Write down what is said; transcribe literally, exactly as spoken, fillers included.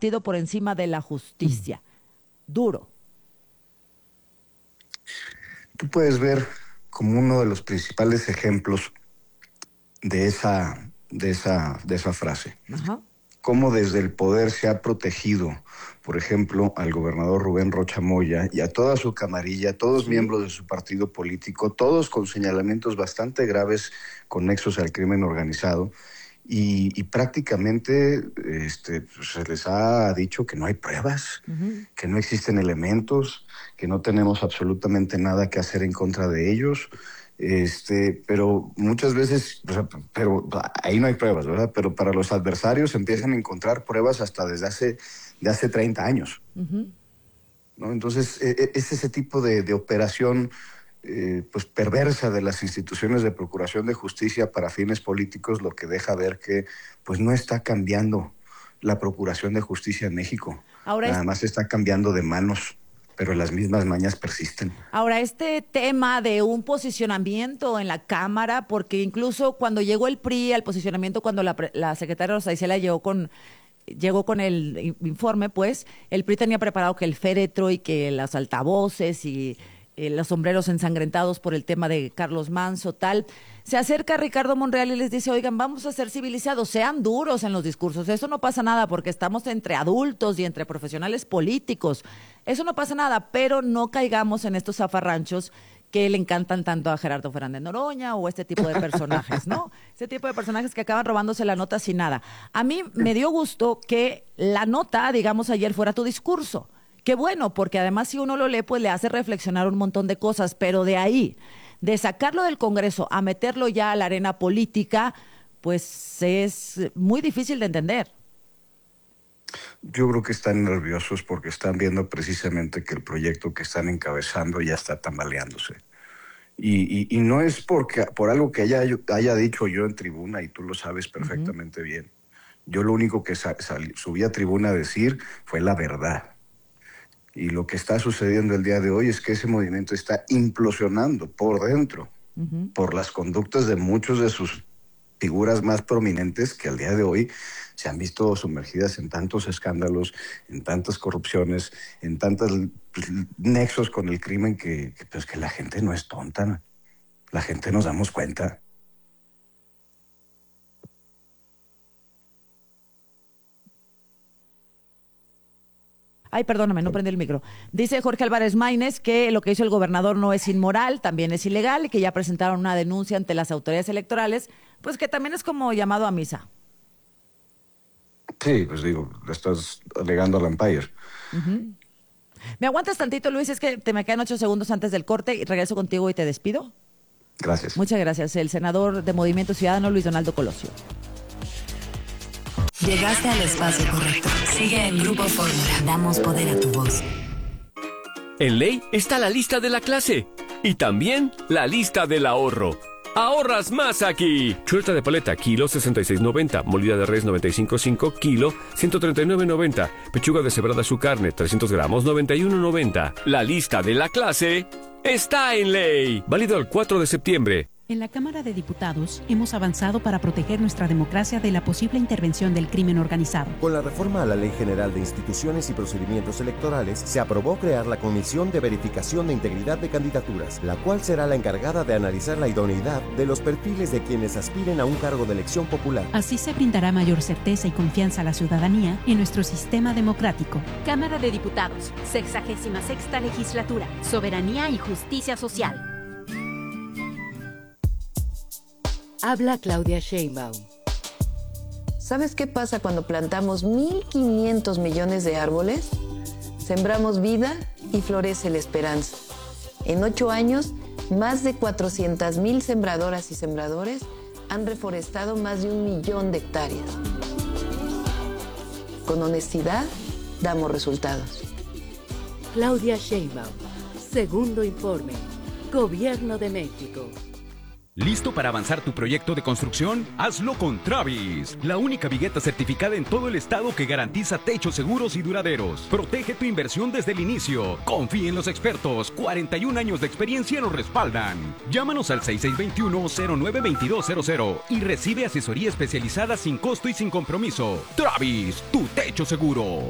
partido por encima de la justicia. Duro. Tú puedes ver como uno de los principales ejemplos de esa, de esa, de esa frase. Ajá. Cómo desde el poder se ha protegido, por ejemplo, al gobernador Rubén Rocha Moya y a toda su camarilla, todos Sí. miembros de su partido político, todos con señalamientos bastante graves con nexos al crimen organizado. Y, y prácticamente este, se les ha dicho que no hay pruebas, uh-huh. que no existen elementos, que no tenemos absolutamente nada que hacer en contra de ellos. Este, pero muchas veces, o sea, pero ahí no hay pruebas, ¿verdad? Pero para los adversarios empiezan a encontrar pruebas hasta desde hace, de hace treinta años. Uh-huh. ¿No? Entonces, es ese tipo de, de operación Eh, pues perversa de las instituciones de procuración de justicia para fines políticos, lo que deja ver que pues no está cambiando la procuración de justicia en México. Ahora Nada es... más está cambiando de manos, pero las mismas mañas persisten. Ahora, este tema de un posicionamiento en la Cámara, porque incluso cuando llegó el P R I al posicionamiento, cuando la, la secretaria Rosa Isela llegó con... llegó con el informe, pues, el P R I tenía preparado que el féretro y que los altavoces y Eh, los sombreros ensangrentados por el tema de Carlos Manso, tal. Se acerca Ricardo Monreal y les dice, oigan, vamos a ser civilizados, sean duros en los discursos, eso no pasa nada porque estamos entre adultos y entre profesionales políticos, eso no pasa nada, pero no caigamos en estos zafarranchos que le encantan tanto a Gerardo Fernández Noroña o este tipo de personajes, ¿no? Este tipo de personajes que acaban robándose la nota sin nada. A mí me dio gusto que la nota, digamos, ayer fuera tu discurso. Qué bueno, porque además si uno lo lee, pues le hace reflexionar un montón de cosas, pero de ahí, de sacarlo del Congreso a meterlo ya a la arena política, pues es muy difícil de entender. Yo creo que están nerviosos porque están viendo precisamente que el proyecto que están encabezando ya está tambaleándose. Y, y, y no es porque, por algo que haya, haya dicho yo en tribuna, y tú lo sabes perfectamente uh-huh. bien. Yo lo único que sa- sal- subí a tribuna a decir fue la verdad. Y lo que está sucediendo el día de hoy es que ese movimiento está implosionando por dentro, uh-huh. por las conductas de muchos de sus figuras más prominentes que al día de hoy se han visto sumergidas en tantos escándalos, en tantas corrupciones, en tantos pues, nexos con el crimen que, que, pues, que la gente no es tonta. La gente nos damos cuenta. Ay, perdóname, no prendí el micro. Dice Jorge Álvarez Maínez que lo que hizo el gobernador no es inmoral, también es ilegal y que ya presentaron una denuncia ante las autoridades electorales, pues que también es como llamado a misa. Sí, pues digo, le estás alegando al Empire. Uh-huh. ¿Me aguantas tantito, Luis? Es que te me quedan ocho segundos antes del corte y regreso contigo y te despido. Gracias. Muchas gracias. El senador de Movimiento Ciudadano, Luis Donaldo Colosio. Llegaste al espacio correcto. Sigue en Grupo Fórmula. Damos poder a tu voz. En Ley está la lista de la clase y también la lista del ahorro. ¡Ahorras más aquí! Chuleta de paleta, kilo sesenta y seis noventa. Molida de res noventa y cinco punto cinco, kilo ciento treinta y nueve noventa. Pechuga deshebrada su carne, trescientos gramos, noventa y uno noventa. La lista de la clase está en Ley. Válido el cuatro de septiembre. En la Cámara de Diputados hemos avanzado para proteger nuestra democracia de la posible intervención del crimen organizado. Con la reforma a la Ley General de Instituciones y Procedimientos Electorales, se aprobó crear la Comisión de Verificación de Integridad de Candidaturas, la cual será la encargada de analizar la idoneidad de los perfiles de quienes aspiren a un cargo de elección popular. Así se brindará mayor certeza y confianza a la ciudadanía en nuestro sistema democrático. Cámara de Diputados, sexagésima sexta legislatura, soberanía y justicia social. Habla Claudia Sheinbaum. ¿Sabes qué pasa cuando plantamos mil quinientos millones de árboles? Sembramos vida y florece la esperanza. En ocho años, más de cuatrocientas mil sembradoras y sembradores han reforestado más de un millón de hectáreas. Con honestidad, damos resultados. Claudia Sheinbaum. Segundo informe. Gobierno de México. ¿Listo para avanzar tu proyecto de construcción? Hazlo con Travis, la única vigueta certificada en todo el estado que garantiza techos seguros y duraderos. Protege tu inversión desde el inicio. Confía en los expertos. cuarenta y un años de experiencia nos respaldan. Llámanos al seis seis dos uno, cero nueve dos dos cero cero y recibe asesoría especializada sin costo y sin compromiso. Travis, tu techo seguro.